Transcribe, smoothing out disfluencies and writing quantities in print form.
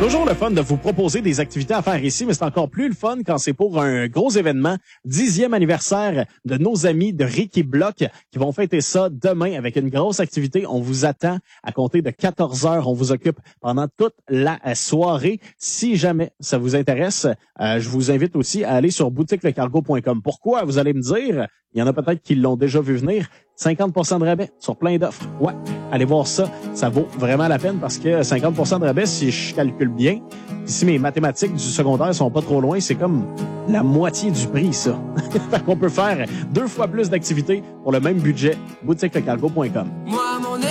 Toujours le fun de vous proposer des activités à faire ici, mais c'est encore plus le fun quand c'est pour un gros événement, 10e anniversaire de nos amis de Ricky Block qui vont fêter ça demain avec une grosse activité. On vous attend à compter de 14 heures. On vous occupe pendant toute la soirée. Si jamais ça vous intéresse, je vous invite aussi à aller sur boutiquelecargo.com. Pourquoi? Vous allez me dire, il y en a peut-être qui l'ont déjà vu venir. 50% de rabais sur plein d'offres. Ouais, allez voir ça. Ça vaut vraiment la peine parce que 50% de rabais, si je calcule bien, si mes mathématiques du secondaire sont pas trop loin, c'est comme la moitié du prix, ça. Fait qu'on peut faire 2 fois plus d'activités pour le même budget. boutiquelecargo.com.